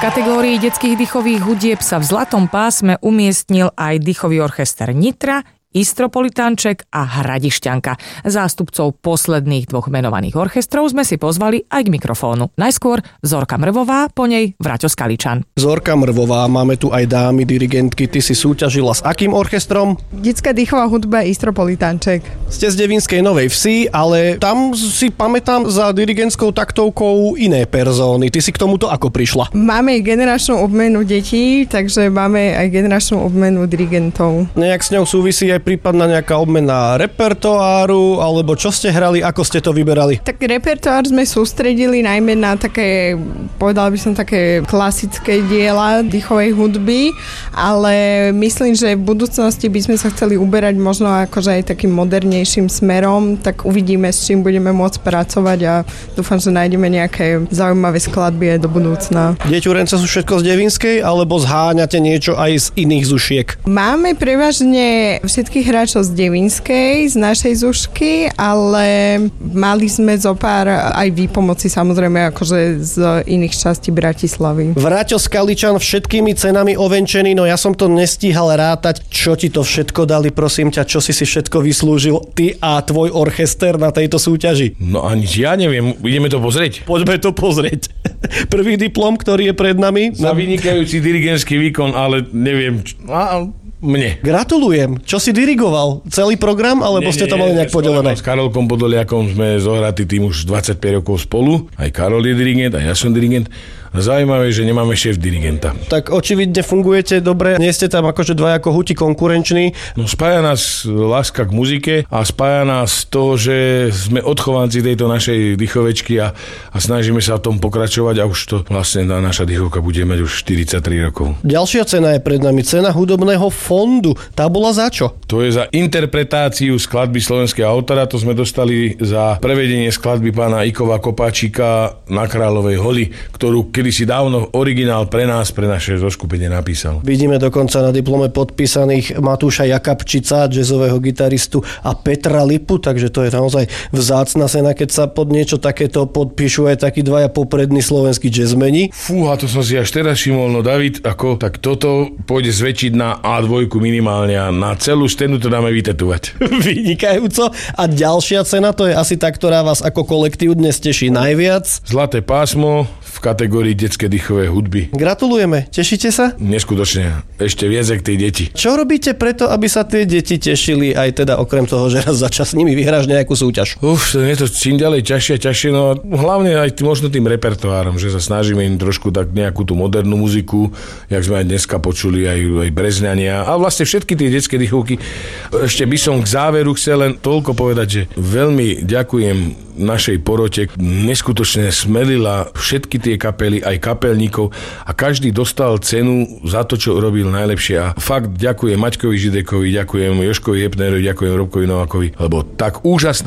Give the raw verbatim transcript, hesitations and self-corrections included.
kategórii detských dýchových hudieb sa v zlatom pásme umiestnil aj dýchový orchester Nitra, Istropolitánček a Hradišťanka. Zástupcov posledných dvoch menovaných orchestrov sme si pozvali aj k mikrofónu. Najskôr Zorka Mrvová, po nej Vraťo Skaličan. Zorka Mrvová, máme tu aj dámy, dirigentky. Ty si súťažila s akým orchestrom? Detská dýchová hudba Istropolitánček. Ste z Devínskej Novej Vsi, ale tam si pamätám za dirigentskou taktovkou iné persóny. Ty si k tomuto ako prišla? Máme generačnú obmenu detí, takže máme aj generačnú obmenu dirigentov. Nejak s ňou súvisí aj prípadná nejaká obmena repertoáru, alebo čo ste hrali, ako ste to vyberali? Tak repertoár sme sústredili najmä na také, povedala by som, také klasické diela dýchovej hudby, ale myslím, že v budúcnosti by sme sa chceli uberať možno akože aj takým modernejším smerom, tak uvidíme, s čím budeme môcť pracovať a dúfam, že nájdeme nejaké zaujímavé skladby aj do budúcna. Deťurence sú všetko z Devínskej, alebo zháňate niečo aj z iných zušiek? Máme prevažne všetky hráčov z Devínskej, z našej zušky, ale mali sme zo pár aj výpomoci samozrejme akože z iných častí Bratislavy. Vraťo Skaličan všetkými cenami ovenčený, no ja som to nestíhal rátať. Čo ti to všetko dali, prosím ťa, čo si si všetko vyslúžil ty a tvoj orchester na tejto súťaži? No ani ja neviem, ideme to pozrieť. Poďme to pozrieť. Prvý diplom, ktorý je pred nami. Za vynikajúci dirigentský výkon, ale neviem... A... Mne. Gratulujem. Čo si dirigoval? Celý program, alebo nie, ste to mali nejak podelené? S Karolkom Podoliakom sme zohratí tým už dvadsaťpäť rokov spolu. Aj Karol je dirigent, aj ja som dirigent. Zaujímavé, že nemáme šéf dirigenta. Tak očividne fungujete dobre, nie ste tam akože dva ako huti konkurenční. No spája nás láska k muzike a spája nás to, že sme odchovanci tejto našej dýchovečky a, a snažíme sa o tom pokračovať a už to vlastne tá naša dýchovka bude mať už štyridsaťtri rokov. Ďalšia cena je pred nami, cena hudobného fondu. Tá bola za čo? To je za interpretáciu skladby slovenského autora, to sme dostali za prevedenie skladby pána Ikova Kopáčika Na Kráľovej holi, ktorú kedy si dávno originál pre nás, pre naše zoskupenie napísal. Vidíme dokonca na diplome podpísaných Matúša Jakabčica, jazzového gitaristu a Petra Lipu, takže to je naozaj vzácna cena, keď sa pod niečo takéto podpíšu aj takí dvaja poprední slovenskí jazzmeni. Fúha, to som si až teraz všimol, no David, ako, tak toto pôjde zväčšiť na á dva minimálne a na celú stenu to dáme vytetovať. Vynikajúco. A ďalšia cena, to je asi tá, ktorá vás ako kolektív dnes teší najviac. Zlaté pásmo v kategórii detské dýchové hudby. Gratulujeme. Tešíte sa? Neskutočne. Ešte viac jak tej deti. Čo robíte preto, aby sa tie deti tešili, aj teda okrem toho, že raz za čas s nimi vyhráš nejakú súťaž? Uf, to je to čím ďalej ťažšie, ťažšie, no hlavne aj tým, možno tým repertoárom, že sa snažíme im trošku tak nejakú tú modernú muziku, jak sme aj dneska počuli, aj, aj brezňania a vlastne všetky tie detské dýchovky. Ešte by som k záveru chcel len toľko povedať, že veľmi ďakujem našej porote, neskutočne smelila všetky tie kapely, aj kapelníkov a každý dostal cenu za to, čo robil najlepšie a fakt ďakujem Maťkovi Židekovi, ďakujem Jožkovi Jepnerovi, ďakujem Robkovi Novákovi, lebo tak úžasná